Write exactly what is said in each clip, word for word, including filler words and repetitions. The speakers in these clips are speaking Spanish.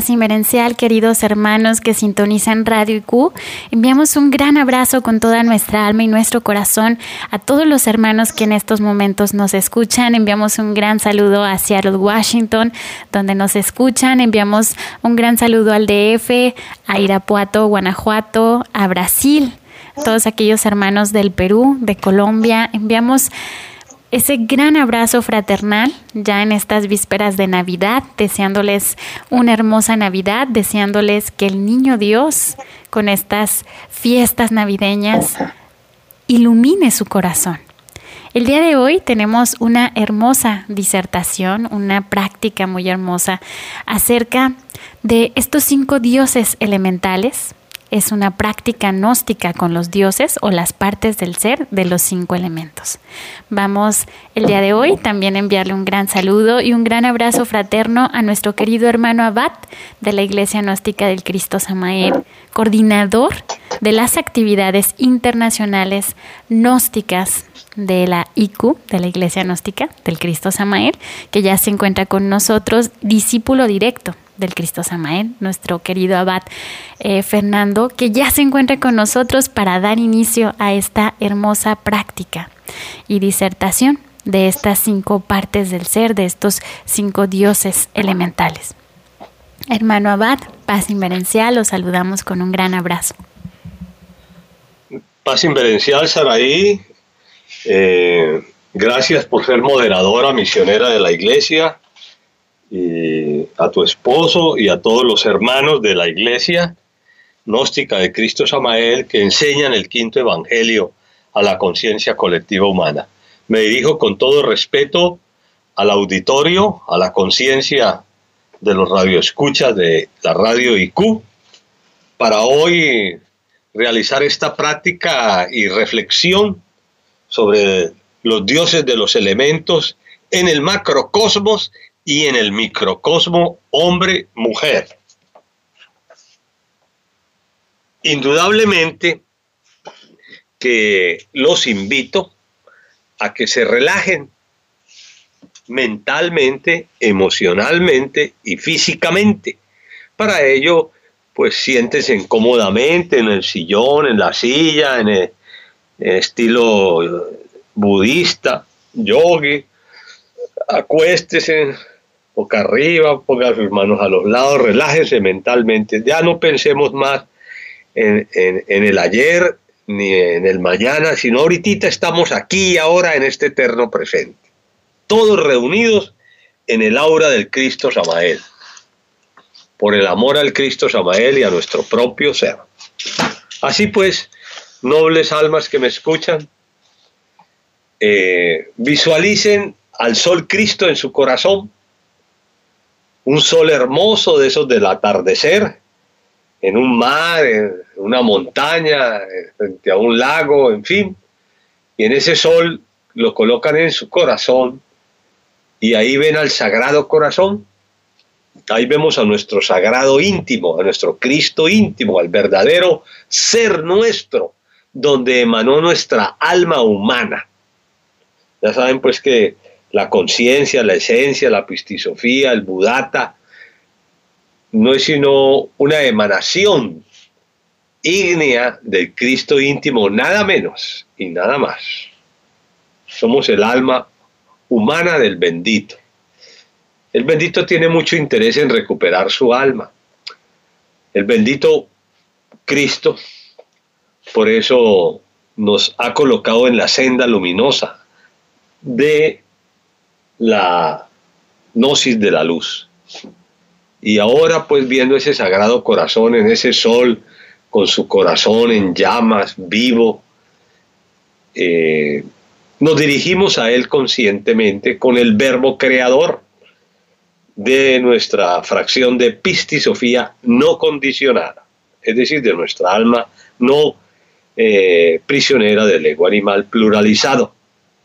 Paz Inmerencial, queridos hermanos que sintonizan Radio I Q. Enviamos un gran abrazo con toda nuestra alma y nuestro corazón a todos los hermanos que en estos momentos nos escuchan. Enviamos un gran saludo a Seattle, Washington, donde nos escuchan. Enviamos un gran saludo al D F, a Irapuato, Guanajuato, a Brasil, todos aquellos hermanos del Perú, de Colombia. Enviamos ese gran abrazo fraternal ya en estas vísperas de Navidad, deseándoles una hermosa Navidad, deseándoles que el Niño Dios con estas fiestas navideñas ilumine su corazón. El día de hoy tenemos una hermosa disertación, una práctica muy hermosa acerca de estos cinco dioses elementales. Es una práctica gnóstica con los dioses o las partes del ser de los cinco elementos. Vamos el día de hoy también a enviarle un gran saludo y un gran abrazo fraterno a nuestro querido hermano Abad de la Iglesia Gnóstica del Cristo Samael, coordinador de las actividades internacionales gnósticas de la I Q, de la Iglesia Gnóstica del Cristo Samael, que ya se encuentra con nosotros, discípulo directo del Cristo Samael, nuestro querido Abad eh, Fernando, que ya se encuentra con nosotros para dar inicio a esta hermosa práctica y disertación de estas cinco partes del ser, de estos cinco dioses elementales. Hermano Abad, Paz Inmerencial, los saludamos con un gran abrazo. Paz Inmerencial, Saraí, eh, gracias por ser moderadora misionera de la Iglesia, y a tu esposo y a todos los hermanos de la Iglesia Gnóstica de Cristo Samael que enseñan el quinto evangelio a la conciencia colectiva humana. Me dirijo con todo respeto al auditorio, a la conciencia de los radioescuchas de la Radio I Q, para hoy realizar esta práctica y reflexión sobre los dioses de los elementos en el macrocosmos y en el microcosmo hombre-mujer. Indudablemente que los invito a que se relajen mentalmente, emocionalmente y físicamente. Para ello, pues siéntese cómodamente en el sillón, en la silla, en el, en estilo budista, yogi. Acuéstese boca arriba, ponga sus manos a los lados, relájese mentalmente. Ya no pensemos más en, en, en el ayer ni en el mañana, sino ahorita estamos aquí y ahora en este eterno presente. Todos reunidos en el aura del Cristo Samael, por el amor al Cristo Samael y a nuestro propio ser. Así pues, nobles almas que me escuchan, eh, visualicen al sol Cristo en su corazón, un sol hermoso de esos del atardecer, en un mar, en una montaña, frente a un lago, en fin, y en ese sol lo colocan en su corazón, y ahí ven al Sagrado Corazón, ahí vemos a nuestro sagrado íntimo, a nuestro Cristo íntimo, al verdadero ser nuestro, donde emanó nuestra alma humana. Ya saben pues que la conciencia, la esencia, la pistisofía, el budata, no es sino una emanación ígnea del Cristo íntimo, nada menos y nada más. Somos el alma humana del bendito. El bendito tiene mucho interés en recuperar su alma. El bendito Cristo, por eso nos ha colocado en la senda luminosa de la gnosis de la luz. Y ahora pues viendo ese sagrado corazón en ese sol, con su corazón en llamas, vivo, eh, nos dirigimos a él conscientemente con el verbo creador de nuestra fracción de pistisofía no condicionada, es decir, de nuestra alma no eh, prisionera del ego animal pluralizado.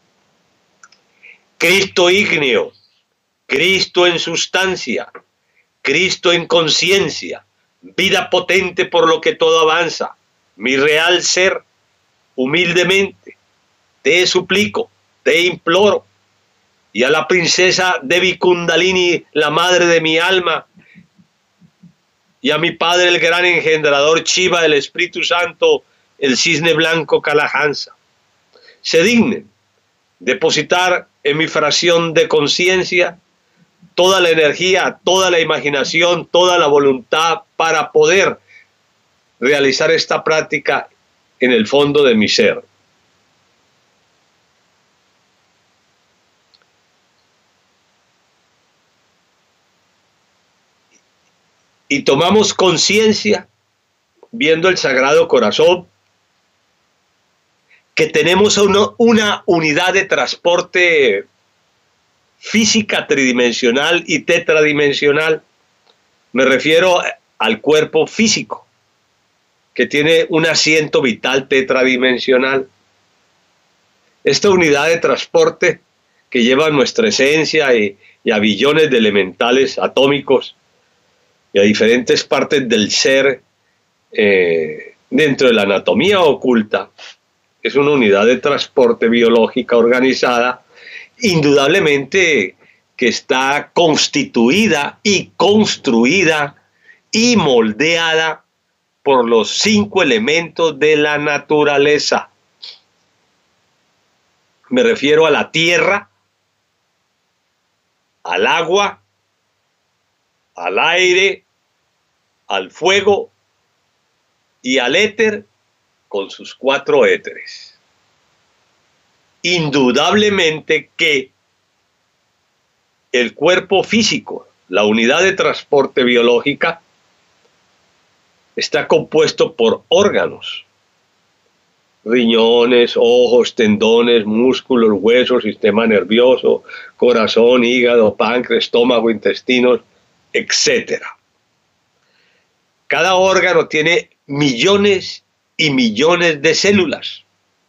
Cristo ígneo, Cristo en sustancia, Cristo en conciencia, vida potente por lo que todo avanza, mi real ser, humildemente, te suplico, te imploro, y a la princesa Devi Kundalini, la madre de mi alma, y a mi Padre, el gran engendrador Chiva del Espíritu Santo, el cisne blanco Kalahansa, se dignen depositar en mi fracción de conciencia toda la energía, toda la imaginación, toda la voluntad para poder realizar esta práctica en el fondo de mi ser. Y tomamos conciencia, viendo el Sagrado Corazón, que tenemos una, una unidad de transporte física tridimensional y tetradimensional. Me refiero al cuerpo físico, que tiene un asiento vital tetradimensional. Esta unidad de transporte que lleva nuestra esencia y, y a billones de elementales atómicos y a diferentes partes del ser eh, dentro de la anatomía oculta, es una unidad de transporte biológica organizada, indudablemente que está constituida y construida y moldeada por los cinco elementos de la naturaleza. Me refiero a la tierra, al agua, al aire, al fuego y al éter con sus cuatro éteres. Indudablemente que el cuerpo físico, la unidad de transporte biológica, está compuesto por órganos, riñones, ojos, tendones, músculos, huesos, sistema nervioso, corazón, hígado, páncreas, estómago, intestinos, etcétera. Cada órgano tiene millones y millones de células.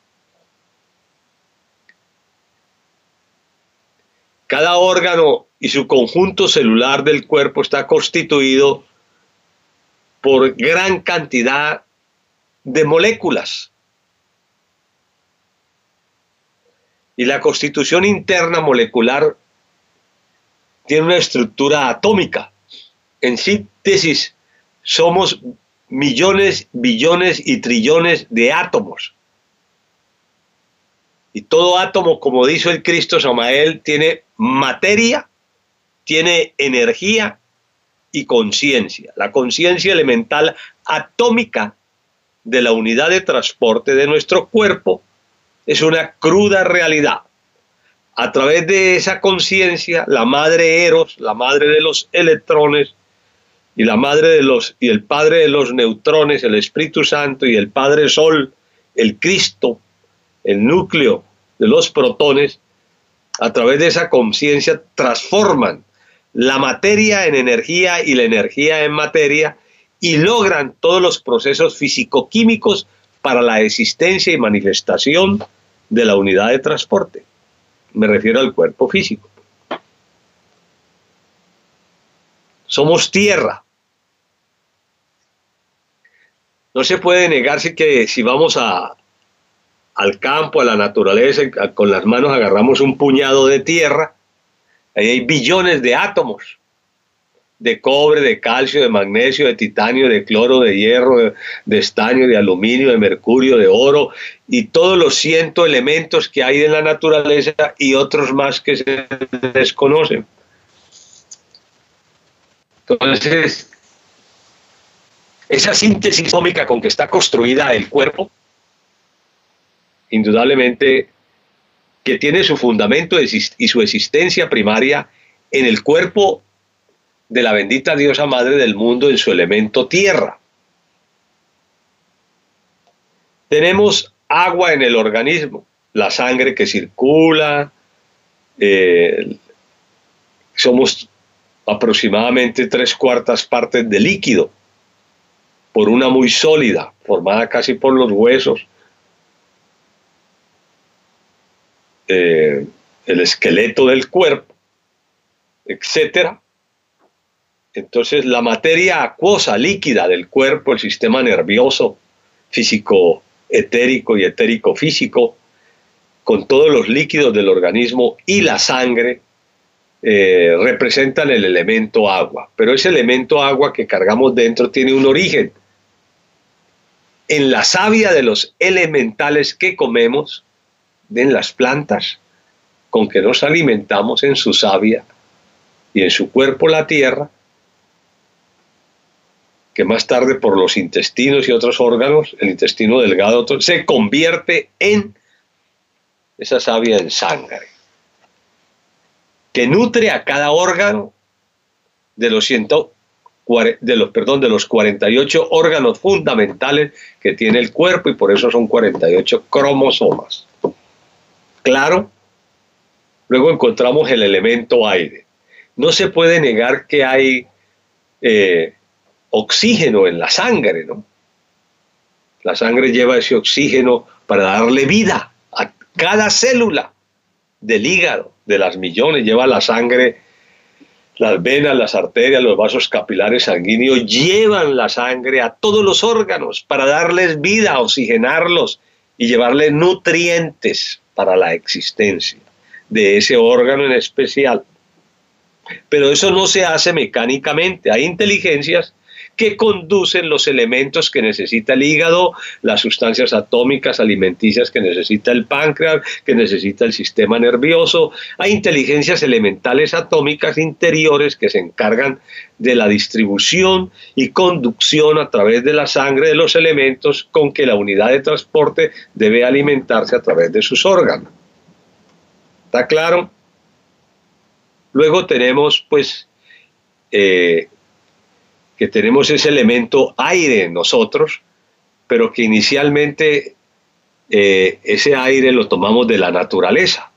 Cada órgano y su conjunto celular del cuerpo está constituido por gran cantidad de moléculas. Y la constitución interna molecular tiene una estructura atómica. En síntesis, somos millones, billones y trillones de átomos. Y todo átomo, como dice el Cristo Samael, tiene materia, tiene energía y conciencia. La conciencia elemental atómica de la unidad de transporte de nuestro cuerpo es una cruda realidad. A través de esa conciencia, la madre Eros, la madre de los electrones, y la madre de los y el padre de los neutrones, el Espíritu Santo, y el Padre Sol, el Cristo, el núcleo de los protones, a través de esa conciencia transforman la materia en energía y la energía en materia y logran todos los procesos físico-químicos para la existencia y manifestación de la unidad de transporte. Me refiero al cuerpo físico. Somos tierra. No se puede negarse que si vamos a, al campo, a la naturaleza, a, con las manos agarramos un puñado de tierra, ahí hay billones de átomos, de cobre, de calcio, de magnesio, de titanio, de cloro, de hierro, de, de estaño, de aluminio, de mercurio, de oro, y todos los cientos elementos que hay en la naturaleza y otros más que se desconocen. Entonces, esa síntesis atómica con que está construida el cuerpo, indudablemente que tiene su fundamento y su existencia primaria en el cuerpo de la bendita diosa madre del mundo, en su elemento tierra. Tenemos agua en el organismo, la sangre que circula, eh, somos aproximadamente tres cuartas partes de líquido, por una muy sólida, formada casi por los huesos, eh, el esqueleto del cuerpo, etcétera. Entonces, la materia acuosa, líquida del cuerpo, el sistema nervioso, físico, etérico y etérico físico, con todos los líquidos del organismo y la sangre, eh, representan el elemento agua, pero ese elemento agua que cargamos dentro tiene un origen en la savia de los elementales que comemos, en las plantas con que nos alimentamos, en su savia y en su cuerpo la tierra, que más tarde por los intestinos y otros órganos, el intestino delgado, se convierte en esa savia en sangre, que nutre a cada órgano de los, ciento, de los, perdón, de los cuarenta y ocho órganos fundamentales que tiene el cuerpo, y por eso son cuarenta y ocho cromosomas. Claro, luego encontramos el elemento aire. No se puede negar que hay eh, oxígeno en la sangre, ¿no? La sangre lleva ese oxígeno para darle vida a cada célula del hígado, de las millones. Lleva la sangre, las venas, las arterias, los vasos capilares sanguíneos llevan la sangre a todos los órganos para darles vida, oxigenarlos y llevarles nutrientes para la existencia de ese órgano en especial. Pero eso no se hace mecánicamente. Hay inteligencias que conducen los elementos que necesita el hígado, las sustancias atómicas alimenticias que necesita el páncreas, que necesita el sistema nervioso. Hay inteligencias elementales atómicas interiores que se encargan de la distribución y conducción a través de la sangre de los elementos con que la unidad de transporte debe alimentarse a través de sus órganos. ¿Está claro? Luego tenemos, pues, eh, que tenemos ese elemento aire en nosotros, pero que inicialmente eh, ese aire lo tomamos de la naturaleza.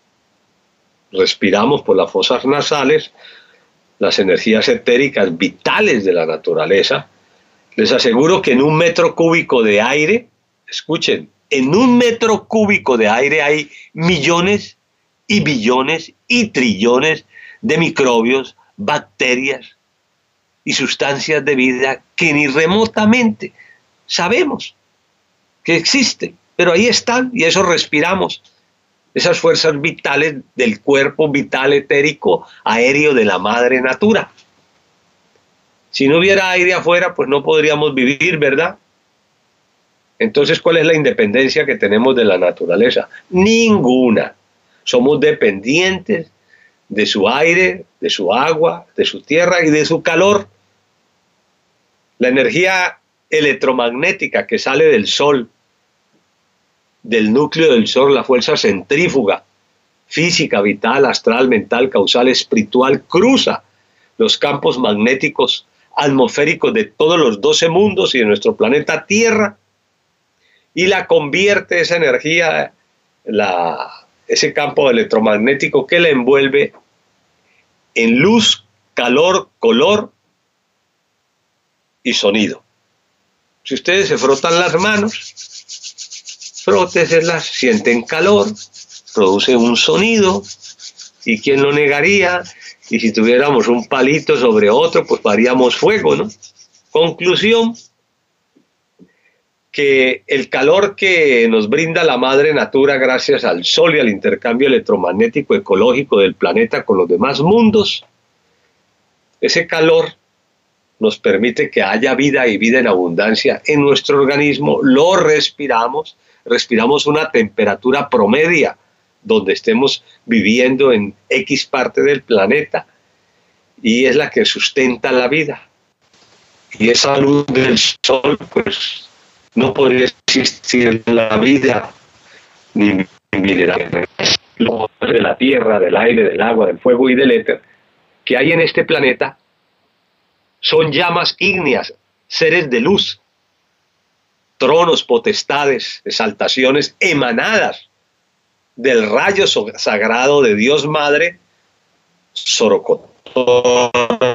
Respiramos por las fosas nasales las energías etéricas vitales de la naturaleza. Les aseguro que en un metro cúbico de aire, escuchen, en un metro cúbico de aire hay millones y billones y trillones de microbios, bacterias y sustancias de vida que ni remotamente sabemos que existen, pero ahí están y eso respiramos, esas fuerzas vitales del cuerpo vital etérico aéreo de la madre natura. Si no hubiera aire afuera, pues no podríamos vivir, ¿verdad? Entonces, ¿cuál es la independencia que tenemos de la naturaleza? Ninguna. Somos dependientes de su aire, de su agua, de su tierra y de su calor. La energía electromagnética que sale del Sol, del núcleo del Sol, la fuerza centrífuga, física, vital, astral, mental, causal, espiritual, cruza los campos magnéticos atmosféricos de todos los doce mundos y de nuestro planeta Tierra, y la convierte esa energía, la, ese campo electromagnético que la envuelve en luz, calor, color y sonido. Si ustedes se frotan las manos, fróteselas, sienten calor, produce un sonido, y quién lo negaría, y si tuviéramos un palito sobre otro, pues haríamos fuego, ¿no? Conclusión, que el calor que nos brinda la madre natura gracias al sol y al intercambio electromagnético ecológico del planeta con los demás mundos, ese calor nos permite que haya vida y vida en abundancia en nuestro organismo, lo respiramos, respiramos una temperatura promedia donde estemos viviendo en X parte del planeta, y es la que sustenta la vida. Y esa luz del sol, pues, no podría existir la vida, ni mineral, de la tierra, del aire, del agua, del fuego y del éter, que hay en este planeta, son llamas ígneas, seres de luz, tronos, potestades, exaltaciones emanadas del rayo sagrado de Dios Madre, Sorocotora,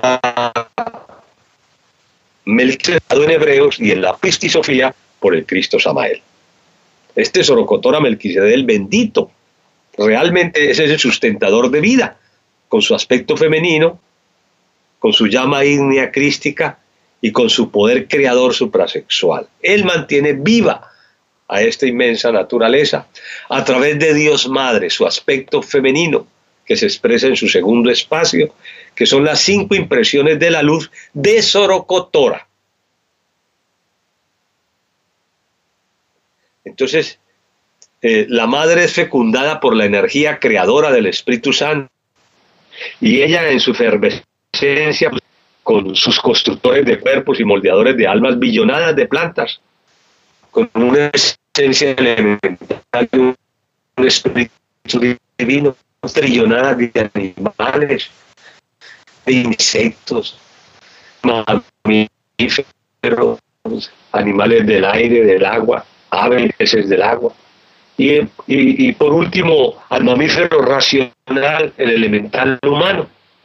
Melquisedec en hebreos, y en la Pistisofía por el Cristo Samael. Este Sorocotora Melquisedec, el bendito, realmente ese es el sustentador de vida, con su aspecto femenino, con su llama ígnea crística y con su poder creador suprasexual. Él mantiene viva a esta inmensa naturaleza a través de Dios Madre, su aspecto femenino, que se expresa en su segundo espacio, que son las cinco impresiones de la luz de Sorocotora. Entonces, eh, la madre es fecundada por la energía creadora del Espíritu Santo, y ella en su efervescencia, pues, con sus constructores de cuerpos y moldeadores de almas, billonadas de plantas, con una esencia elemental, un espíritu divino, trillonadas de animales, de insectos, mamíferos, animales del aire, del agua, aves, peces del agua. Y, y, y por último, al mamífero racional, el elemental humano.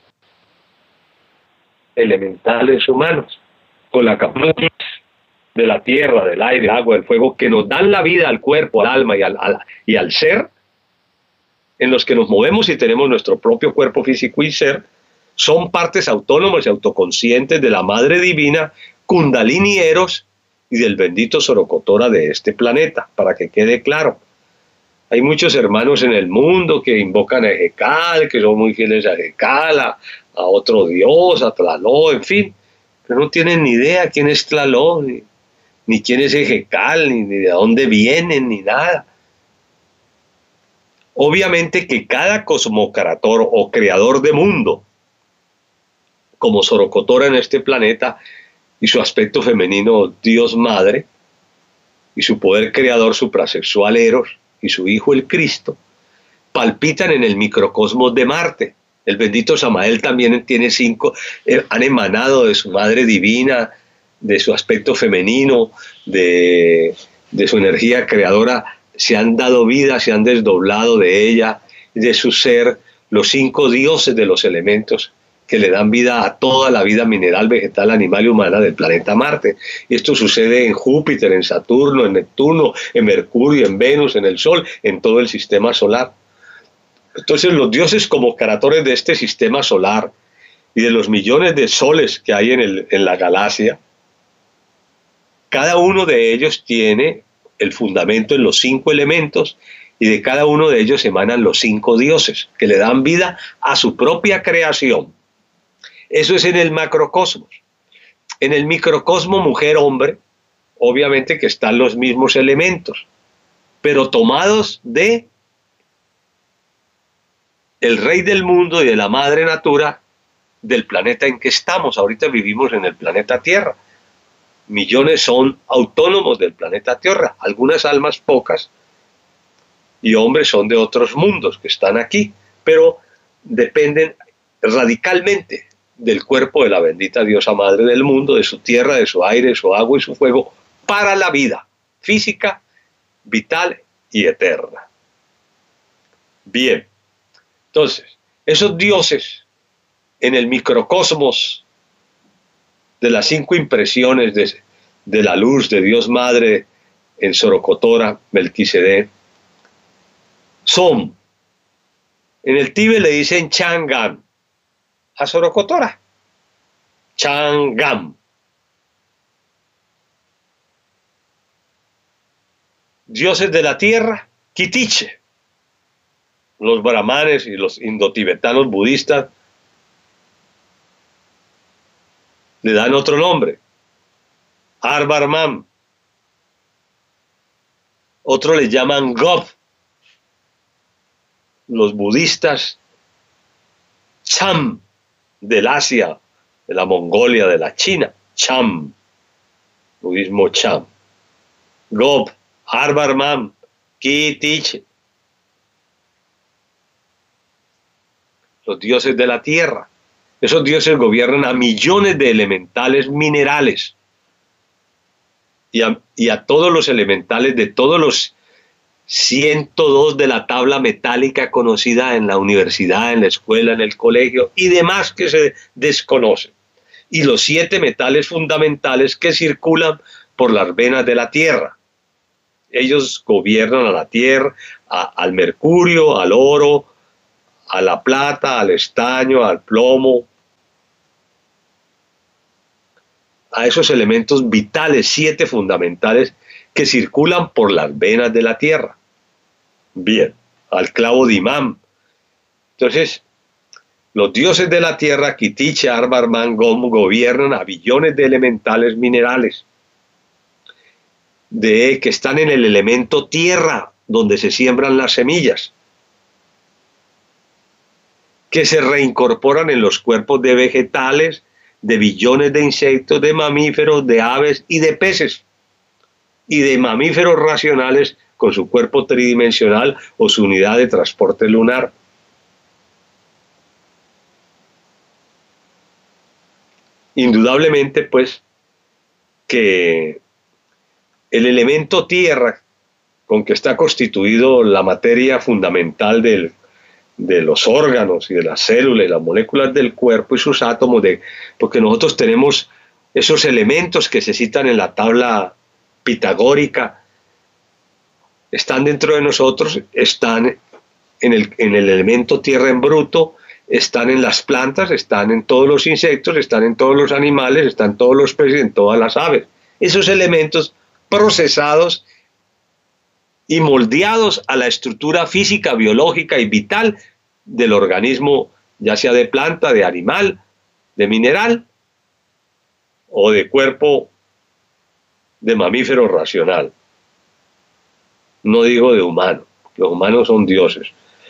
Elementales humanos, con la capacidad de la tierra, del aire, del agua, del fuego, que nos dan la vida al cuerpo, al alma y al, al, y al ser, en los que nos movemos y tenemos nuestro propio cuerpo físico y ser, son partes autónomas y autoconscientes de la Madre Divina, Kundalini Eros, y del bendito Sorocotora de este planeta, para que quede claro. Hay muchos hermanos en el mundo que invocan a Ejekal, que son muy fieles a Ejekal, a, a otro dios, a Tlaloc, en fin, pero no tienen ni idea quién es Tlaloc, ni, ni quién es Ejekal, ni, ni de dónde vienen, ni nada. Obviamente que cada cosmocrator o creador de mundo, como Sorocotora en este planeta, y su aspecto femenino, Dios Madre, y su poder creador suprasexual Eros, y su hijo el Cristo, palpitan en el microcosmos de Marte. El bendito Samael también tiene cinco, eh, han emanado de su Madre Divina, de su aspecto femenino, de, de su energía creadora, se han dado vida, se han desdoblado de ella, de su ser, los cinco dioses de los elementos, que le dan vida a toda la vida mineral, vegetal, animal y humana del planeta Marte. Y esto sucede en Júpiter, en Saturno, en Neptuno, en Mercurio, en Venus, en el Sol, en todo el sistema solar. Entonces los dioses como creadores de este sistema solar y de los millones de soles que hay en, el, en la galaxia, cada uno de ellos tiene el fundamento en los cinco elementos, y de cada uno de ellos emanan los cinco dioses, que le dan vida a su propia creación. Eso es en el macrocosmos. En el microcosmo mujer-hombre, obviamente que están los mismos elementos, pero tomados de el rey del mundo y de la madre natura del planeta en que estamos. Ahorita vivimos en el planeta Tierra. Millones son autónomos del planeta Tierra, algunas almas pocas, y hombres son de otros mundos que están aquí, pero dependen radicalmente del cuerpo de la bendita diosa madre del mundo, de su tierra, de su aire, de su agua y su fuego, para la vida física, vital y eterna. Bien, entonces, esos dioses en el microcosmos de las cinco impresiones de, de la luz de Dios Madre en Sorocotora, Melquisedec, son, en el Tíbet le dicen Changam a Sorocotora, Changam. Dioses de la tierra, Kitiche. Los brahmanes y los indotibetanos budistas le dan otro nombre, Arbarman. Otros le llaman Gob. Los budistas Cham, del Asia, de la Mongolia, de la China, Cham, budismo Cham. Gob, Arbarman, Kitiche. Los dioses de la tierra. Esos dioses gobiernan a millones de elementales minerales y a, y a todos los elementales de todos los ciento dos de la tabla metálica conocida en la universidad, en la escuela, en el colegio y demás que se desconocen. Y los siete metales fundamentales que circulan por las venas de la tierra. Ellos gobiernan a la tierra, a, al mercurio, al oro, a la plata, al estaño, al plomo, a esos elementos vitales, siete fundamentales, que circulan por las venas de la tierra. Bien, al clavo de imán, Entonces, los dioses de la tierra, Kitiche, Arbar, Mangom, gobiernan a billones de elementales minerales de, que están en el elemento tierra, donde se siembran las semillas, que se reincorporan en los cuerpos de vegetales, de billones de insectos, de mamíferos, de aves y de peces, y de mamíferos racionales con su cuerpo tridimensional o su unidad de transporte lunar. Indudablemente, pues, que el elemento tierra, con que está constituido la materia fundamental del, de los órganos y de las células y las moléculas del cuerpo y sus átomos, de, porque nosotros tenemos esos elementos que se citan en la tabla pitagórica, están dentro de nosotros, están en el, en el elemento tierra en bruto, están en las plantas, están en todos los insectos, están en todos los animales, están en todos los peces y en todas las aves. Esos elementos procesados y moldeados a la estructura física, biológica y vital del organismo, ya sea de planta, de animal, de mineral o de cuerpo de mamífero racional. No digo de humano, los humanos son dioses.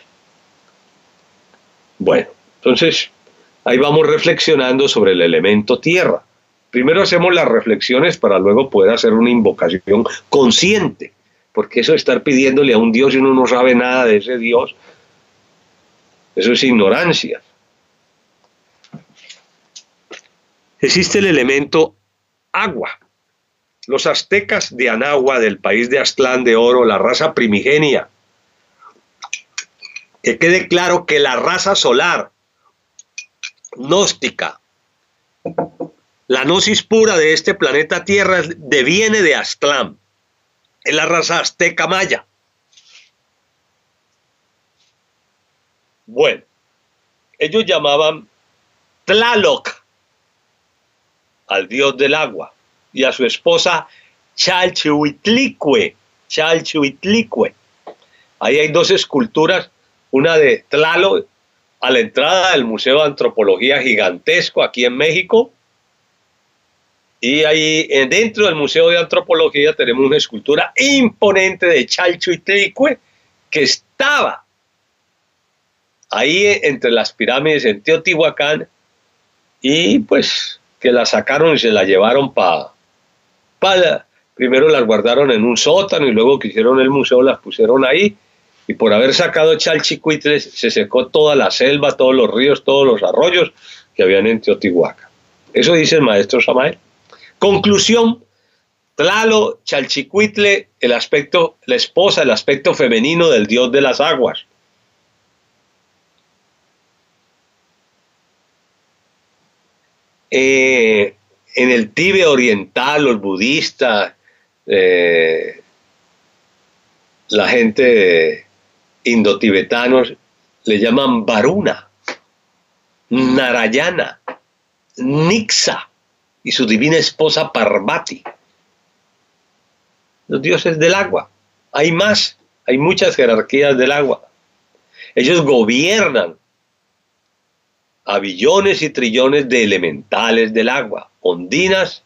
Bueno, entonces ahí vamos reflexionando sobre el elemento tierra. Primero hacemos las reflexiones para luego poder hacer una invocación consciente, porque eso de estar pidiéndole a un Dios y uno no sabe nada de ese Dios, eso es ignorancia. Existe el elemento agua. Los aztecas de Anahua, del país de Aztlán de Oro, la raza primigenia, que quede claro que la raza solar, gnóstica, la gnosis pura de este planeta Tierra deviene de Aztlán, es la raza azteca maya. Bueno, ellos llamaban Tlaloc al dios del agua y a su esposa Chalchihuitlicue, Chalchihuitlicue. Ahí hay dos esculturas, una de Tlaloc a la entrada del Museo de Antropología gigantesco aquí en México, y ahí dentro del Museo de Antropología tenemos una escultura imponente de Chalchihuitlicue que estaba ahí entre las pirámides en Teotihuacán, y pues que la sacaron y se la llevaron para pa, primero las guardaron en un sótano y luego que hicieron el museo las pusieron ahí, y por haber sacado Chalchihuitl se secó toda la selva, todos los ríos, todos los arroyos que habían en Teotihuacán. Eso dice el maestro Samael. Conclusión: Tlaloc, Chalchihuitl, el aspecto, la esposa, el aspecto femenino del dios de las aguas. Eh, en el Tíbet oriental, los budistas, eh, la gente indotibetanos le llaman Varuna, Narayana, Nixa y su divina esposa Parvati, los dioses del agua. Hay más, hay muchas jerarquías del agua. Ellos gobiernan a billones y trillones de elementales del agua, ondinas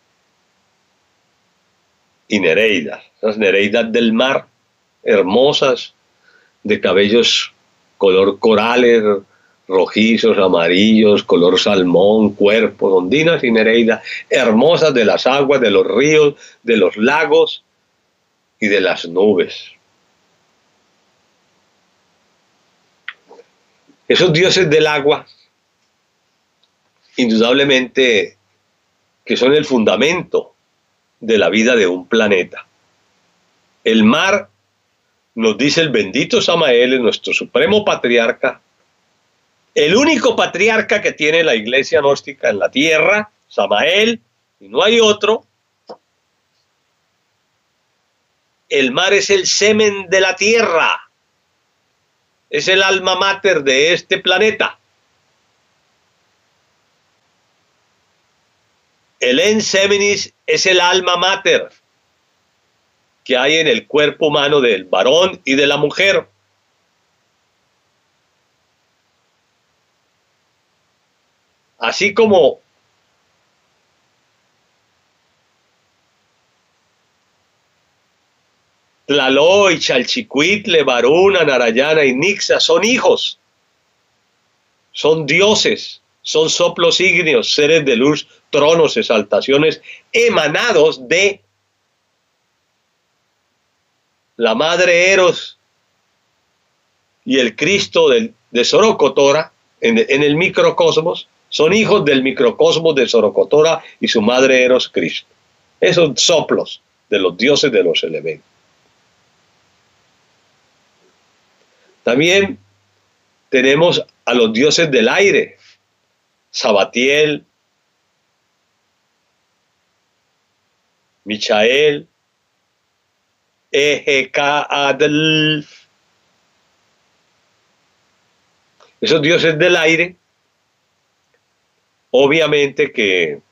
y nereidas, las nereidas del mar, hermosas, de cabellos color corales, rojizos, amarillos, color salmón, cuerpos, ondinas y nereidas, hermosas de las aguas, de los ríos, de los lagos y de las nubes. Esos dioses del agua, indudablemente que son el fundamento de la vida de un planeta. El mar, nos dice el bendito Samael, nuestro supremo patriarca, el único patriarca que tiene la iglesia gnóstica en la tierra, Samael, y no hay otro. El mar es el semen de la tierra, es el alma mater de este planeta. El ens seminis es el alma mater que hay en el cuerpo humano del varón y de la mujer. Así como Tlaloc, Chalchicuitle, Varuna, Narayana y Nixa son hijos, son dioses, son soplos ígneos, seres de luz, tronos, exaltaciones emanados de la madre Eros y el Cristo del, de Sorocotora en, en el microcosmos, son hijos del microcosmos de Sorocotora y su madre Eros Cristo. Esos soplos de los dioses de los elementos. También tenemos a los dioses del aire, Sabatiel, Michael, Ejecadl. Esos dioses del aire, obviamente que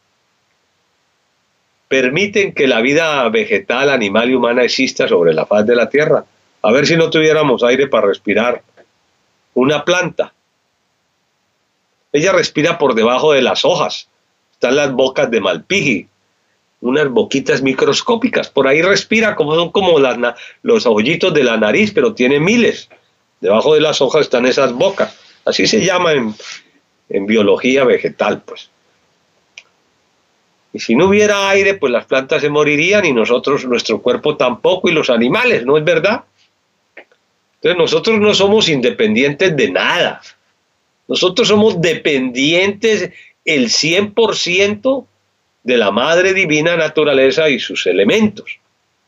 permiten que la vida vegetal, animal y humana exista sobre la faz de la tierra. A ver si no tuviéramos aire para respirar. Una planta, ella respira por debajo de las hojas. Están las bocas de Malpighi, unas boquitas microscópicas. Por ahí respira, como son como las, los hoyitos de la nariz, pero tiene miles. Debajo de las hojas están esas bocas. Así se llama en, en biología vegetal, pues. Y si no hubiera aire, pues las plantas se morirían y nosotros, nuestro cuerpo tampoco, y los animales, ¿no es verdad? Entonces nosotros no somos independientes de nada. Nosotros somos dependientes el cien por ciento de la madre divina naturaleza y sus elementos.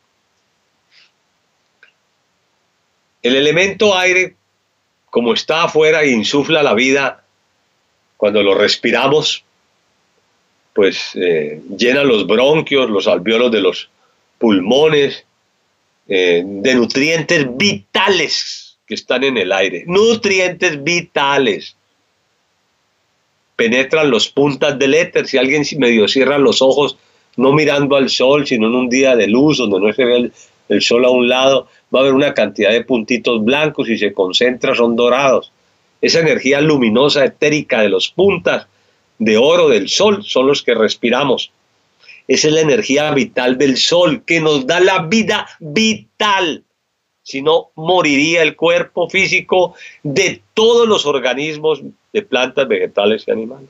El elemento aire, como está afuera e insufla la vida, cuando lo respiramos, pues eh, llena los bronquios, los alvéolos de los pulmones, eh, de nutrientes vitales que están en el aire. Nutrientes vitales. Penetran los puntas del éter. Si alguien medio cierra los ojos, no mirando al sol, sino en un día de luz, donde no se ve el, el sol a un lado, va a haber una cantidad de puntitos blancos y se concentra, son dorados. Esa energía luminosa, etérica de los puntas de oro del sol son los que respiramos. Esa es la energía vital del sol que nos da la vida vital. Si no, moriría el cuerpo físico de todos los organismos de plantas, vegetales y animales.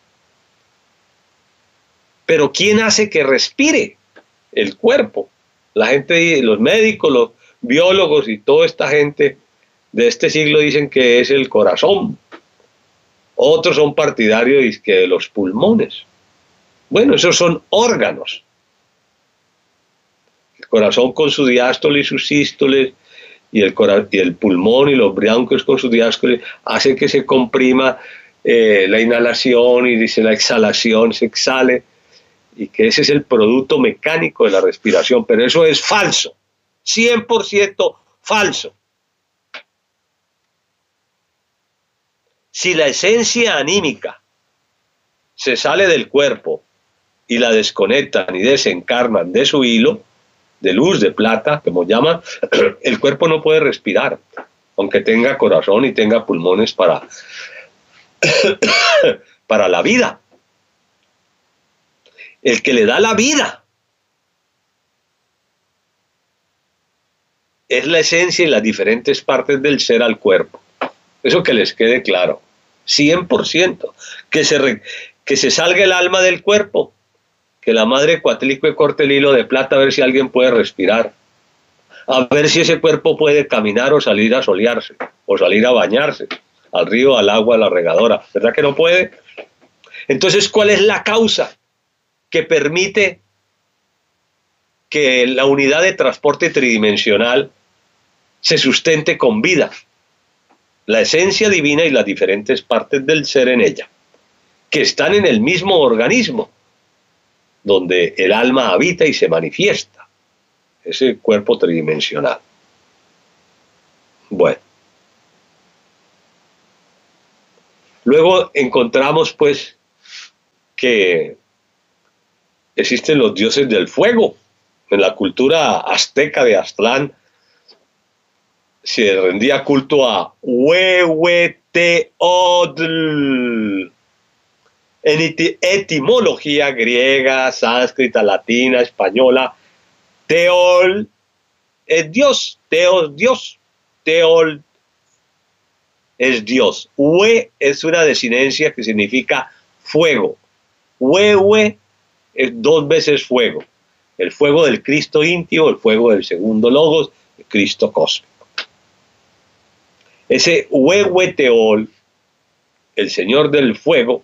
Pero ¿quién hace que respire? El cuerpo. La gente, los médicos, los biólogos y toda esta gente de este siglo dicen que es el corazón. Otros son partidarios de los pulmones. Bueno, esos son órganos. El corazón con su diástole y sus sístoles, y el, y el pulmón y los bronquios con sus diástoles, hace que se comprima eh, la inhalación y dice la exhalación, se exhale, y que ese es el producto mecánico de la respiración. Pero eso es falso, cien por ciento falso. Si la esencia anímica se sale del cuerpo y la desconectan y desencarnan de su hilo, de luz, de plata, como llaman, el cuerpo no puede respirar, aunque tenga corazón y tenga pulmones para, para la vida. El que le da la vida es la esencia y las diferentes partes del ser al cuerpo. Eso que les quede claro, cien por ciento. Que se, re, que se salga el alma del cuerpo, que la madre Coatlicue corte el hilo de plata a ver si alguien puede respirar, a ver si ese cuerpo puede caminar o salir a solearse, o salir a bañarse, al río, al agua, a la regadora. ¿Verdad que no puede? Entonces, ¿cuál es la causa que permite que la unidad de transporte tridimensional se sustente con vida? La esencia divina y las diferentes partes del ser en ella, que están en el mismo organismo, donde el alma habita y se manifiesta, ese cuerpo tridimensional. Bueno. Luego encontramos, pues, que existen los dioses del fuego. En la cultura azteca de Aztlán se rendía culto a Huehueteotl. En etimología griega, sánscrita, latina, española, teol es Dios, teos Dios, teol es Dios. Hue es una desinencia que significa fuego. Huehue es dos veces fuego. El fuego del Cristo íntimo, el fuego del segundo logos, el Cristo cósmico. Ese Huehueteol, el Señor del fuego,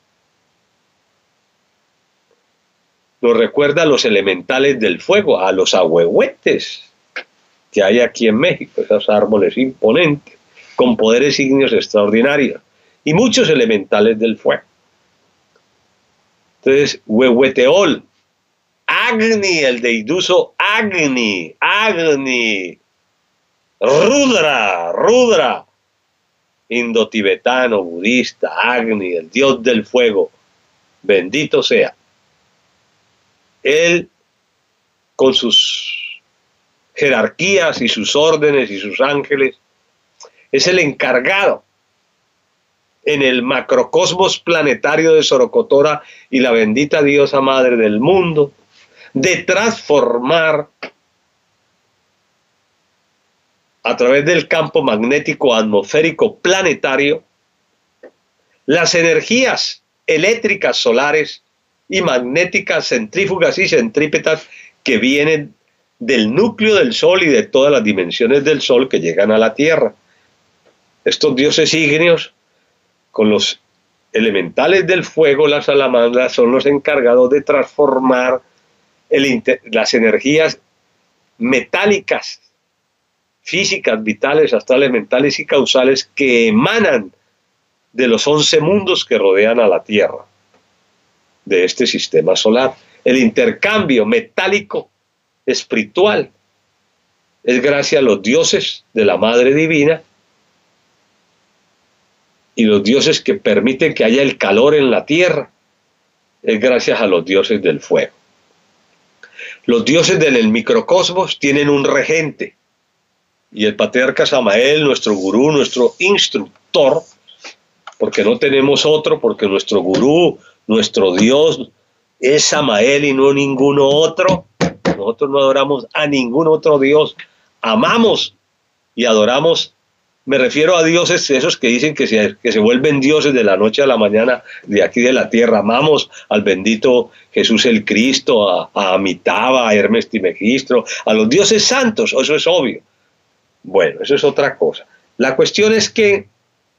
nos recuerda a los elementales del fuego, a los ahuehuetes que hay aquí en México, esos árboles imponentes, con poderes ígneos extraordinarios, y muchos elementales del fuego. Entonces, Huehueteol, Agni, el deiduso Agni, Agni, Rudra, Rudra, indotibetano, budista, Agni, el dios del fuego, bendito sea. Él, con sus jerarquías y sus órdenes y sus ángeles, es el encargado en el macrocosmos planetario de Sorocotora y la bendita diosa madre del mundo, de transformar a través del campo magnético atmosférico planetario las energías eléctricas solares y magnéticas centrífugas y centrípetas que vienen del núcleo del Sol y de todas las dimensiones del Sol que llegan a la Tierra. Estos dioses ígneos, con los elementales del fuego, las salamandras, son los encargados de transformar el las energías metálicas, físicas, vitales, astrales, mentales y causales que emanan de los once mundos que rodean a la Tierra, de este sistema solar. El intercambio metálico espiritual es gracias a los dioses de la Madre Divina y los dioses que permiten que haya el calor en la Tierra, es gracias a los dioses del fuego. Los dioses del microcosmos tienen un regente, y el patriarca Samael, nuestro gurú, nuestro instructor, porque no tenemos otro, porque nuestro gurú, nuestro Dios es Samael y no ninguno otro. Nosotros no adoramos a ningún otro Dios, amamos y adoramos. Me refiero a dioses esos que dicen que se, que se vuelven dioses de la noche a la mañana de aquí de la tierra. Amamos al bendito Jesús el Cristo, a, a Amitabha, a Hermes Trismegisto, a los dioses santos, eso es obvio. Bueno, eso es otra cosa. La cuestión es que,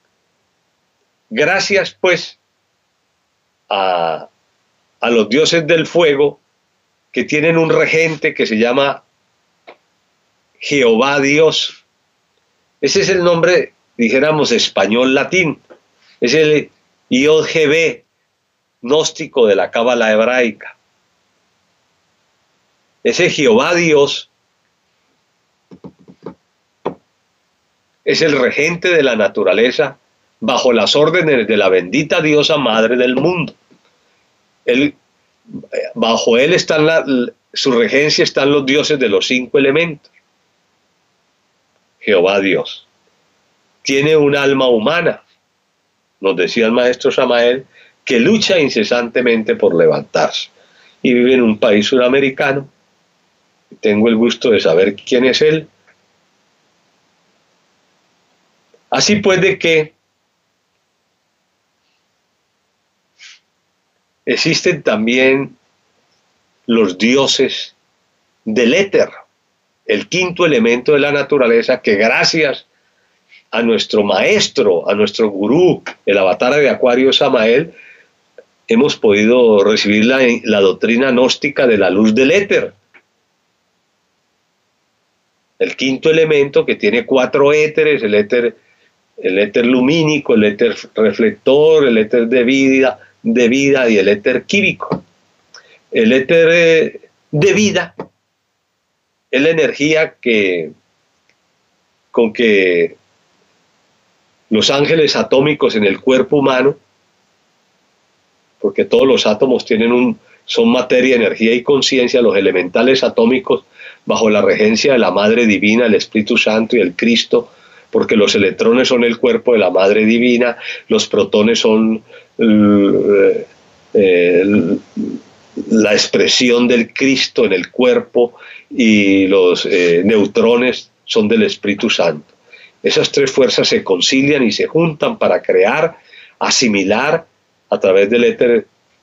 gracias pues a, a los dioses del fuego, que tienen un regente que se llama Jehová Dios. Ese es el nombre, dijéramos, español latín. Es el Yod G gnóstico de la cábala hebraica. Ese Jehová Dios es el regente de la naturaleza bajo las órdenes de la bendita diosa madre del mundo. Él, bajo él están la, su regencia están los dioses de los cinco elementos. Jehová Dios tiene un alma humana, nos decía el maestro Samael, que lucha incesantemente por levantarse, y vive en un país sudamericano. Tengo el gusto de saber quién es él. Así pues, de que existen también los dioses del éter, el quinto elemento de la naturaleza, que gracias a nuestro maestro, a nuestro gurú, el avatar de Acuario Samael, hemos podido recibir la, la doctrina gnóstica de la luz del éter. El quinto elemento, que tiene cuatro éteres, el éter, el éter lumínico, el éter reflector, el éter de vida, de vida y el éter químico. El éter de vida es la energía que, con que los ángeles atómicos en el cuerpo humano, porque todos los átomos tienen un, son materia, energía y conciencia, los elementales atómicos bajo la regencia de la Madre Divina, el Espíritu Santo y el Cristo, porque los electrones son el cuerpo de la Madre Divina, los protones son eh, eh, la expresión del Cristo en el cuerpo, y los eh, neutrones son del Espíritu Santo. Esas tres fuerzas se concilian y se juntan para crear, asimilar a través del éter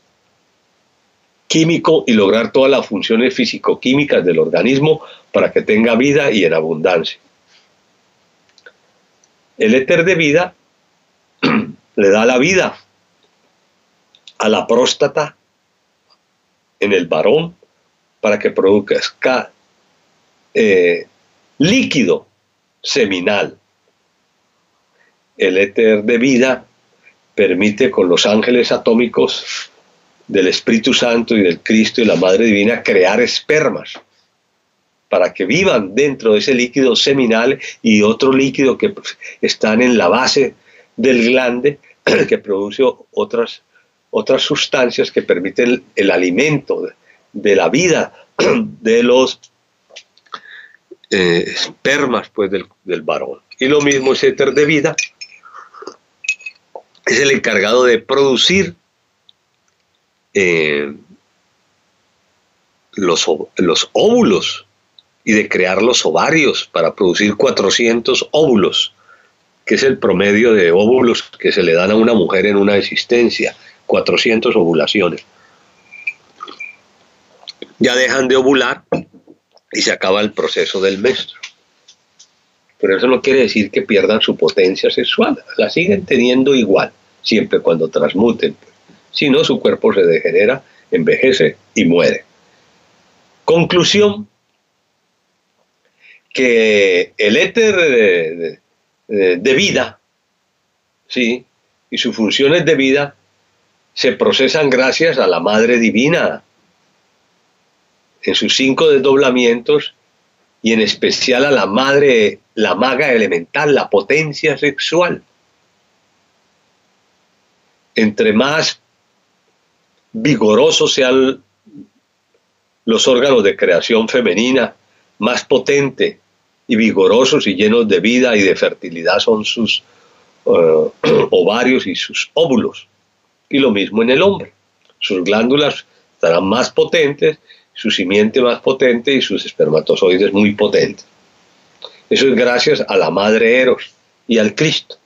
químico y lograr todas las funciones físico-químicas del organismo para que tenga vida y en abundancia. El éter de vida le da la vida a la próstata en el varón para que produzca eh, líquido seminal. El éter de vida permite con los ángeles atómicos del Espíritu Santo y del Cristo y la Madre Divina crear espermas para que vivan dentro de ese líquido seminal y otro líquido que están en la base del glande que produce otras, otras sustancias que permiten el, el alimento de, de la vida de los eh, espermas pues, del, del varón. Y lo mismo ese éter de vida es el encargado de producir eh, los, los óvulos y de crear los ovarios para producir cuatrocientos óvulos, que es el promedio de óvulos que se le dan a una mujer en una existencia, cuatrocientas ovulaciones. Ya dejan de ovular y se acaba el proceso del menstruo. Pero eso no quiere decir que pierdan su potencia sexual, la siguen teniendo igual, siempre cuando transmuten. Si no, su cuerpo se degenera, envejece y muere. Conclusión, que el éter de, de, de vida, ¿sí?, y sus funciones de vida se procesan gracias a la Madre Divina en sus cinco desdoblamientos, y en especial a la Madre, la maga elemental, la potencia sexual. Entre más vigorosos sean los órganos de creación femenina, más potente y vigorosos y llenos de vida y de fertilidad son sus uh, ovarios y sus óvulos. Y lo mismo en el hombre. Sus glándulas estarán más potentes, su simiente más potente y sus espermatozoides muy potentes. Eso es gracias a la Madre Eros y al Cristo.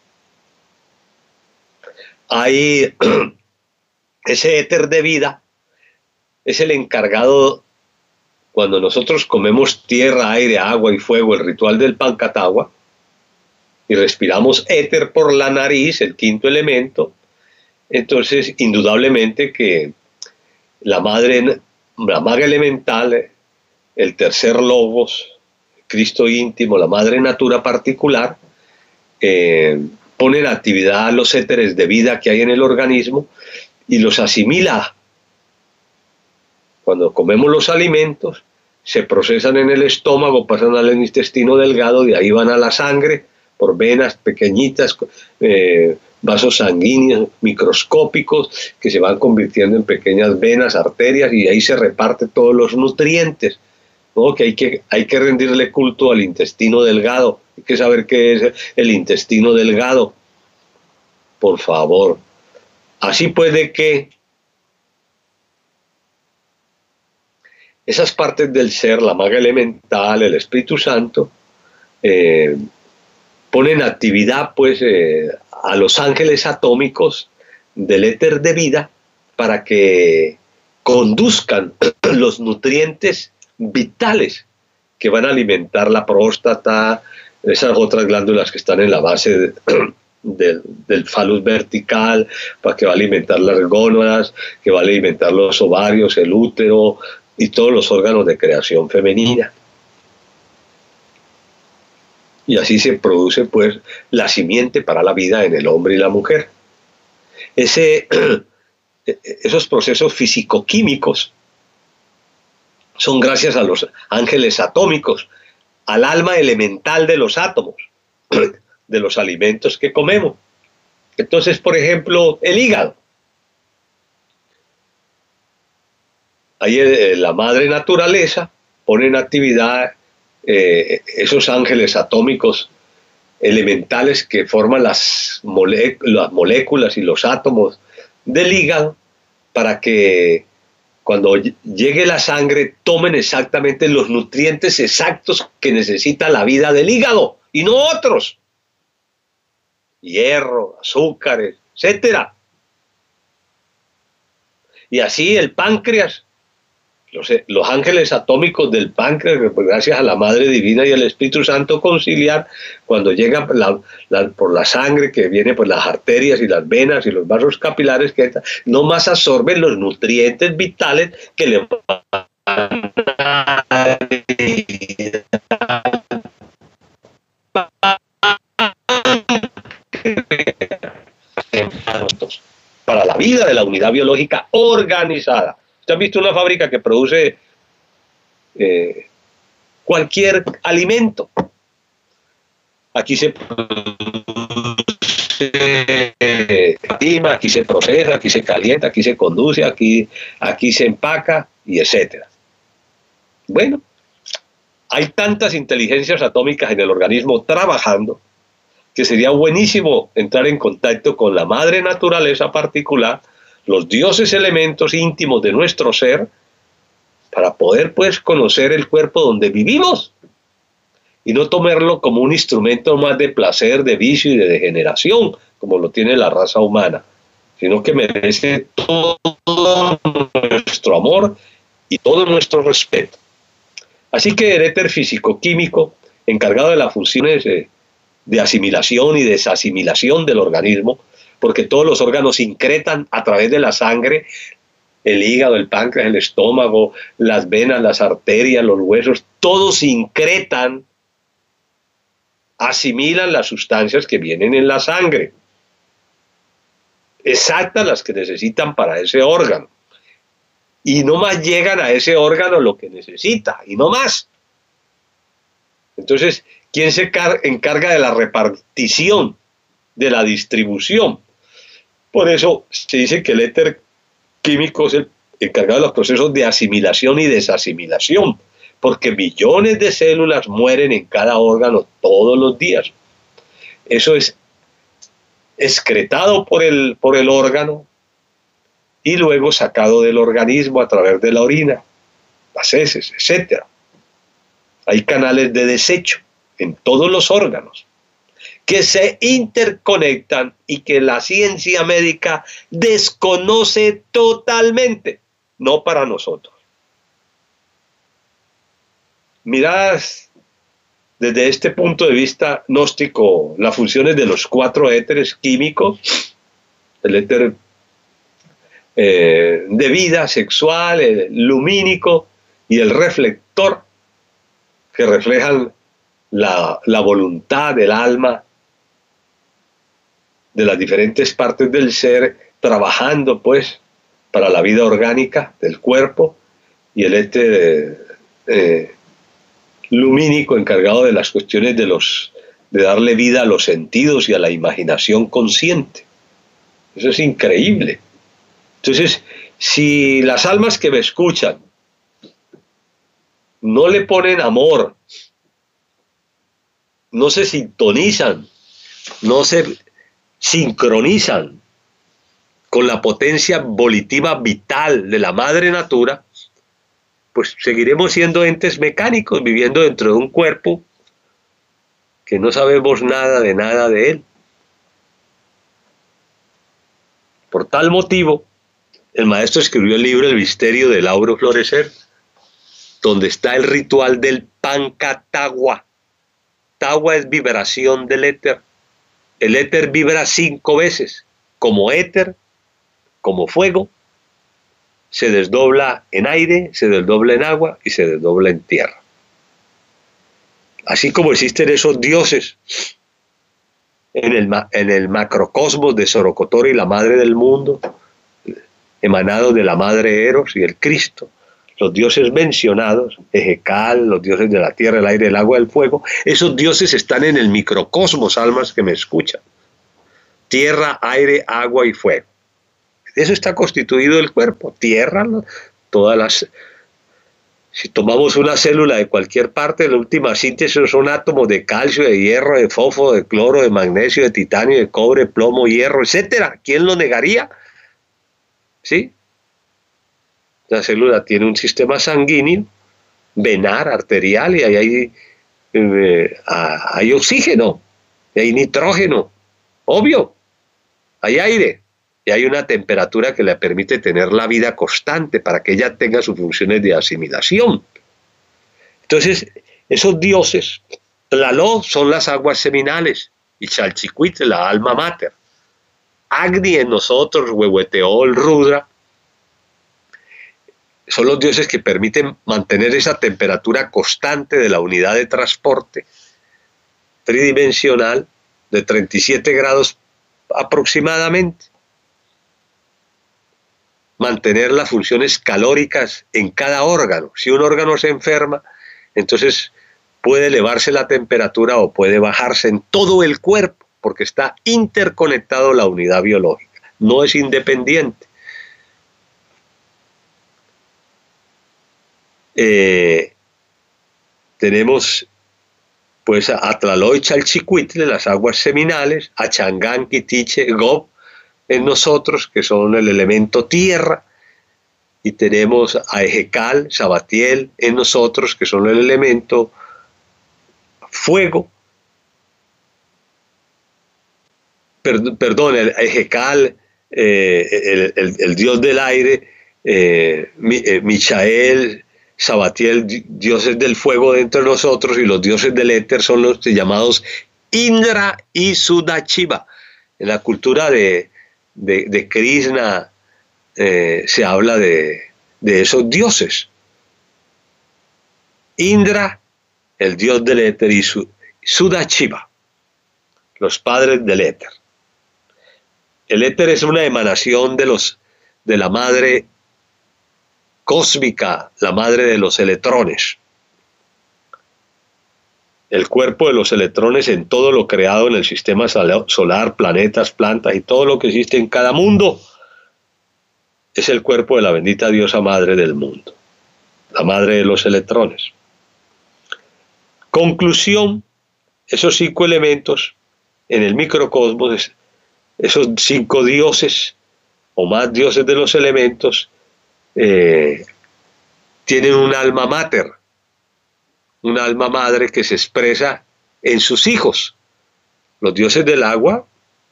Hay ese éter de vida, es el encargado, cuando nosotros comemos tierra, aire, agua y fuego, el ritual del Pancatagua, y respiramos éter por la nariz, el quinto elemento, entonces indudablemente que la madre, la maga elemental, el tercer logos, Cristo íntimo, la madre natura particular, eh, pone en actividad los éteres de vida que hay en el organismo y los asimila. Cuando comemos los alimentos, se procesan en el estómago, pasan al intestino delgado, de ahí van a la sangre por venas pequeñitas, eh, vasos sanguíneos microscópicos que se van convirtiendo en pequeñas venas, arterias, y ahí se reparten todos los nutrientes, ¿no? Que hay que, hay que rendirle culto al intestino delgado. Hay que saber qué es el intestino delgado, por favor. Así puede que esas partes del ser, la maga elemental, el Espíritu Santo, eh, ponen actividad pues eh, a los ángeles atómicos del éter de vida para que conduzcan los nutrientes vitales que van a alimentar la próstata, esas otras glándulas que están en la base de, del, del falus vertical, para que va a alimentar las gónadas, que va a alimentar los ovarios, el útero y todos los órganos de creación femenina. Y así se produce pues la simiente para la vida en el hombre y la mujer. Ese, esos procesos físico-químicos son gracias a los ángeles atómicos, al alma elemental de los átomos, de los alimentos que comemos. Entonces, por ejemplo, el hígado. Ahí eh, la madre naturaleza pone en actividad eh, esos ángeles atómicos elementales que forman las, mole las moléculas y los átomos del hígado, para que cuando llegue la sangre tomen exactamente los nutrientes exactos que necesita la vida del hígado y no otros. Hierro, azúcares, etcétera. Y así el páncreas, los, los ángeles atómicos del páncreas, pues gracias a la Madre Divina y al Espíritu Santo conciliar, cuando llegan la, la, por la sangre que viene por las arterias y las venas y los vasos capilares, que no más absorben los nutrientes vitales que le van a para la vida de la unidad biológica organizada. ¿Usted ha visto una fábrica que produce eh, cualquier alimento? Aquí se produce, aquí se procesa, aquí se calienta, aquí se conduce, aquí, aquí se empaca y etcétera. Bueno, hay tantas inteligencias atómicas en el organismo trabajando que sería buenísimo entrar en contacto con la madre naturaleza particular, los dioses elementos íntimos de nuestro ser, para poder pues conocer el cuerpo donde vivimos y no tomarlo como un instrumento más de placer, de vicio y de degeneración, como lo tiene la raza humana, sino que merece todo nuestro amor y todo nuestro respeto. Así que el éter físico-químico, encargado de las funciones eh, de asimilación y desasimilación del organismo, porque todos los órganos incretan a través de la sangre, el hígado, el páncreas, el estómago, las venas, las arterias, los huesos, todos incretan, asimilan las sustancias que vienen en la sangre, exactas las que necesitan para ese órgano, y no más llegan a ese órgano lo que necesita, y no más. Entonces, ¿quién se encarga de la repartición, de la distribución? Por eso se dice que el éter químico es el encargado de los procesos de asimilación y desasimilación, porque millones de células mueren en cada órgano todos los días. Eso es excretado por el, por el órgano y luego sacado del organismo a través de la orina, las heces, etcétera. Hay canales de desecho en todos los órganos que se interconectan y que la ciencia médica desconoce totalmente, no para nosotros. Mirad desde este punto de vista gnóstico las funciones de los cuatro éteres químicos, el éter eh, de vida sexual, el lumínico y el reflector, que reflejan la, la voluntad del alma de las diferentes partes del ser, trabajando pues para la vida orgánica del cuerpo, y el éter eh, lumínico encargado de las cuestiones de, los, de darle vida a los sentidos y a la imaginación consciente. Eso es increíble. Entonces, si las almas que me escuchan no le ponen amor, no se sintonizan, no se sincronizan con la potencia volitiva vital de la madre natura, pues seguiremos siendo entes mecánicos, viviendo dentro de un cuerpo que no sabemos nada de nada de él. Por tal motivo, el maestro escribió el libro El misterio del auro florecer, donde está el ritual del pancatagua. Tagua es vibración del éter. El éter vibra cinco veces, como éter, como fuego, se desdobla en aire, se desdobla en agua y se desdobla en tierra. Así como existen esos dioses en el, en el macrocosmos de Sorocotor y la madre del mundo, emanados de la madre Eros y el Cristo, los dioses mencionados, Ejecal, los dioses de la tierra, el aire, el agua, el fuego, esos dioses están en el microcosmos, almas que me escuchan. Tierra, aire, agua y fuego. De eso está constituido el cuerpo. Tierra, todas las Si tomamos una célula de cualquier parte, la última síntesis son átomos de calcio, de hierro, de fósforo, de cloro, de magnesio, de titanio, de cobre, plomo, hierro, etcétera. ¿Quién lo negaría? ¿Sí? La célula tiene un sistema sanguíneo, venar, arterial, y ahí hay, eh, hay oxígeno, y hay nitrógeno, obvio, hay aire, y hay una temperatura que le permite tener la vida constante para que ella tenga sus funciones de asimilación. Entonces, esos dioses, Tlaloc son las aguas seminales, y Chalchicuitle, la alma mater. Agni en nosotros, Huehueteol, Rudra, son los dioses que permiten mantener esa temperatura constante de la unidad de transporte tridimensional de treinta y siete grados aproximadamente. Mantener las funciones calóricas en cada órgano. Si un órgano se enferma, entonces puede elevarse la temperatura o puede bajarse en todo el cuerpo, porque está interconectado la unidad biológica, no es independiente. Eh, tenemos pues a Tlaloc y Chalchicuitle, las aguas seminales, a Changán, Quitiche, Gob en nosotros, que son el elemento tierra, y tenemos a Ejecal, Sabatiel en nosotros, que son el elemento fuego. Perd perdón, el Ejecal, eh, el, el, el dios del aire, eh, eh, Michael, Sabatiel, dioses del fuego dentro de nosotros, y los dioses del éter son los llamados Indra y Sudachiva. En la cultura de, de, de Krishna eh, se habla de, de esos dioses. Indra, el dios del éter, y Sudachiva, los padres del éter. El éter es una emanación de, los, de la madre cósmica, la madre de los electrones. El cuerpo de los electrones en todo lo creado en el sistema solar, planetas, plantas y todo lo que existe en cada mundo, es el cuerpo de la bendita diosa madre del mundo, la madre de los electrones. Conclusión, esos cinco elementos en el microcosmos, esos cinco dioses o más dioses de los elementos, Eh, tienen un alma mater, un alma madre que se expresa en sus hijos. Los dioses del agua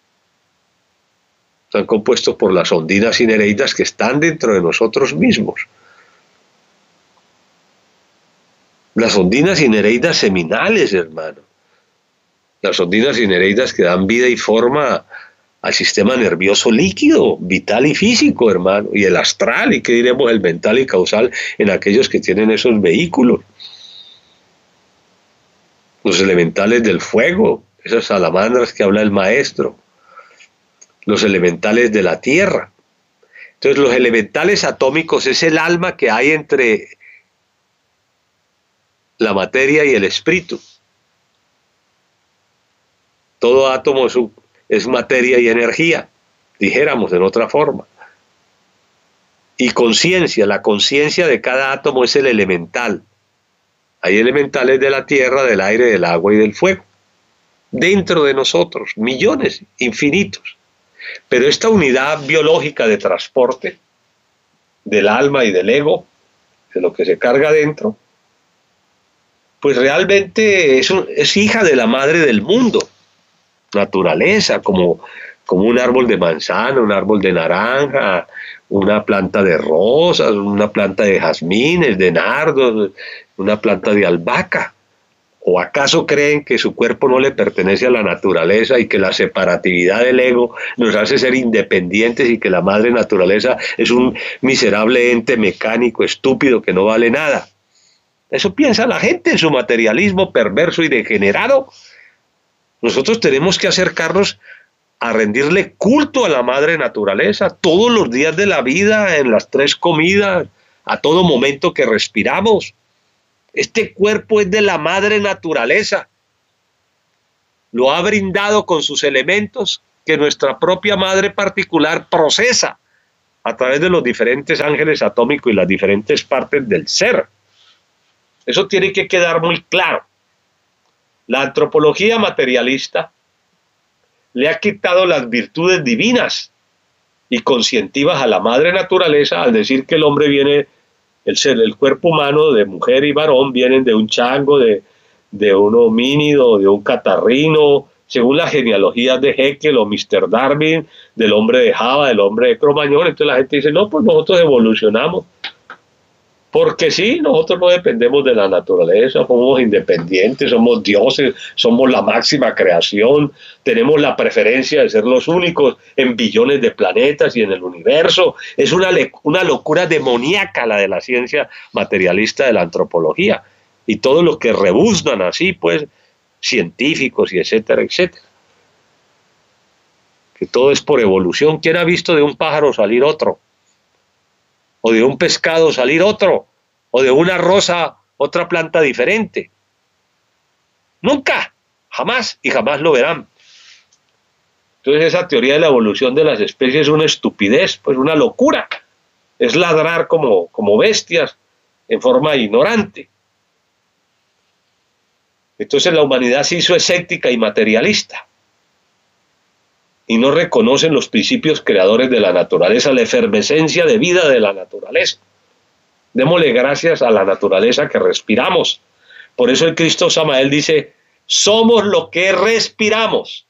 están compuestos por las ondinas y nereidas que están dentro de nosotros mismos. Las ondinas y nereidas seminales, hermano. Las ondinas y nereidas que dan vida y forma al sistema nervioso líquido, vital y físico, hermano, y el astral, y qué diremos el mental y causal en aquellos que tienen esos vehículos. Los elementales del fuego, esas salamandras que habla el maestro, los elementales de la tierra. Entonces los elementales atómicos es el alma que hay entre la materia y el espíritu. Todo átomo es un es materia y energía, dijéramos en otra forma. Y conciencia, la conciencia de cada átomo es el elemental. Hay elementales de la tierra, del aire, del agua y del fuego. Dentro de nosotros, millones, infinitos. Pero esta unidad biológica de transporte del alma y del ego, de lo que se carga dentro, pues realmente es, un, es hija de la madre del mundo. Naturaleza, como, como un árbol de manzana, un árbol de naranja, una planta de rosas, una planta de jazmines, de nardos, una planta de albahaca. ¿O acaso creen que su cuerpo no le pertenece a la naturaleza y que la separatividad del ego nos hace ser independientes y que la madre naturaleza es un miserable ente mecánico estúpido que no vale nada? Eso piensa la gente en su materialismo perverso y degenerado. Nosotros tenemos que acercarnos a rendirle culto a la madre naturaleza todos los días de la vida, en las tres comidas, a todo momento que respiramos. Este cuerpo es de la madre naturaleza. Lo ha brindado con sus elementos que nuestra propia madre particular procesa a través de los diferentes ángeles atómicos y las diferentes partes del ser. Eso tiene que quedar muy claro. La antropología materialista le ha quitado las virtudes divinas y conscientivas a la madre naturaleza al decir que el hombre viene, el ser, el cuerpo humano de mujer y varón vienen de un chango, de, de un homínido, de un catarrino, según las genealogías de Haeckel o míster Darwin, del hombre de Java, del hombre de Cro-Magnon. Entonces la gente dice, no, pues nosotros evolucionamos. Porque sí, nosotros no dependemos de la naturaleza, somos independientes, somos dioses, somos la máxima creación, tenemos la preferencia de ser los únicos en billones de planetas y en el universo. Es una, una locura demoníaca la de la ciencia materialista de la antropología. Y todos los que rebuznan así, pues, científicos y etcétera, etcétera. Que todo es por evolución. ¿Quién ha visto de un pájaro salir otro? O de un pescado salir otro, o de una rosa otra planta diferente. Nunca, jamás, y jamás lo verán. Entonces esa teoría de la evolución de las especies es una estupidez, pues una locura. Es ladrar como, como bestias en forma ignorante. Entonces la humanidad se hizo escéptica y materialista. Y no reconocen los principios creadores de la naturaleza, la efervescencia de vida de la naturaleza. Démosle gracias a la naturaleza que respiramos. Por eso el Cristo Samael dice, somos lo que respiramos,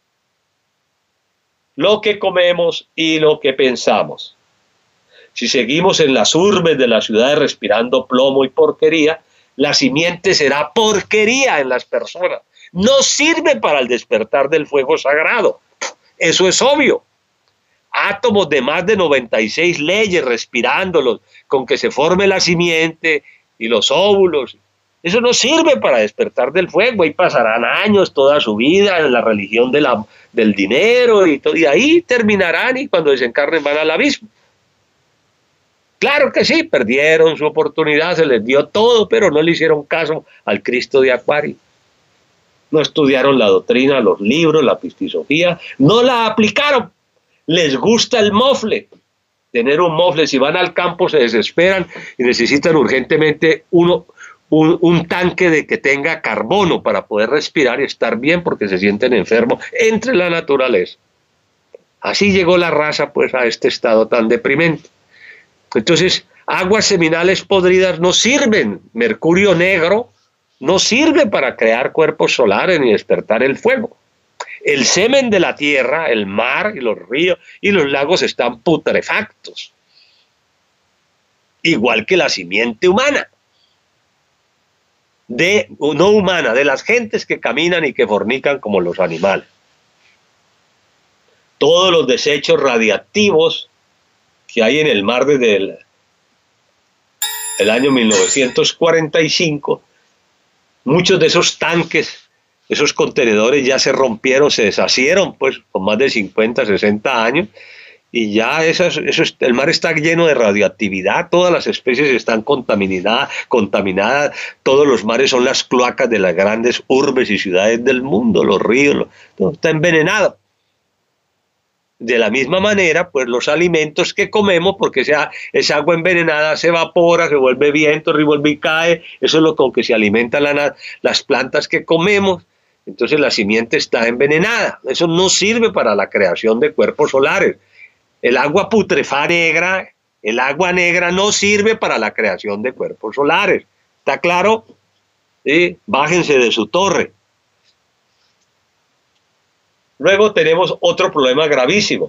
lo que comemos y lo que pensamos. Si seguimos en las urbes de las ciudades respirando plomo y porquería, la simiente será porquería en las personas. No sirve para el despertar del fuego sagrado. Eso es obvio. Átomos de más de noventa y seis leyes respirándolos, con que se forme la simiente y los óvulos. Eso no sirve para despertar del fuego. Ahí pasarán años, toda su vida, en la religión de la, del dinero, y, todo, y ahí terminarán, y cuando desencarnen van al abismo. Claro que sí, perdieron su oportunidad, se les dio todo, pero no le hicieron caso al Cristo de Acuario. No estudiaron la doctrina, los libros, la pistisofía, no la aplicaron. Les gusta el mofle, tener un mofle. Si van al campo se desesperan y necesitan urgentemente uno, un, un tanque de que tenga carbono para poder respirar y estar bien, porque se sienten enfermos entre la naturaleza. Así llegó la raza pues a este estado tan deprimente. Entonces, aguas seminales podridas no sirven, mercurio negro no sirve para crear cuerpos solares ni despertar el fuego. El semen de la tierra, el mar y los ríos y los lagos están putrefactos. Igual que la simiente humana. De, no humana, de las gentes que caminan y que fornican como los animales. Todos los desechos radiactivos que hay en el mar desde el, el año mil novecientos cuarenta y cinco, muchos de esos tanques, esos contenedores ya se rompieron, se deshacieron, pues, con más de cincuenta, sesenta años, y ya esas, esos, el mar está lleno de radioactividad, todas las especies están contaminadas, contaminadas, todos los mares son las cloacas de las grandes urbes y ciudades del mundo, los ríos, lo, todo está envenenado. De la misma manera, pues los alimentos que comemos, porque esa, esa agua envenenada se evapora, se vuelve viento, revuelve y cae, eso es lo con que se alimentan la, las plantas que comemos, entonces la simiente está envenenada. Eso no sirve para la creación de cuerpos solares. El agua putrefacta negra, el agua negra no sirve para la creación de cuerpos solares. ¿Está claro? ¿Sí? Bájense de su torre. Luego tenemos otro problema gravísimo.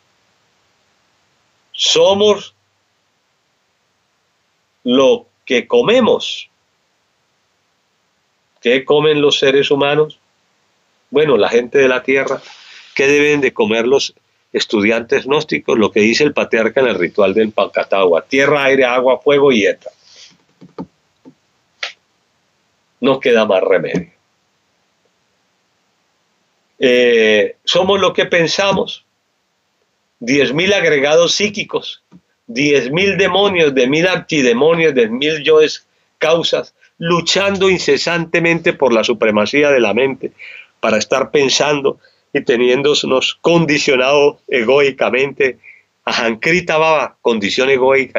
Somos lo que comemos. ¿Qué comen los seres humanos? Bueno, la gente de la tierra. ¿Qué deben de comer los estudiantes gnósticos? Lo que dice el patriarca en el ritual del Pancatagua: tierra, aire, agua, fuego y éter. No queda más remedio. Eh, somos lo que pensamos. Diez mil agregados psíquicos, diez mil demonios, de mil antidemonios, de mil yoes causas, luchando incesantemente por la supremacía de la mente, para estar pensando y teniéndonos condicionados egoicamente. Ajankrita Baba, condición egoica.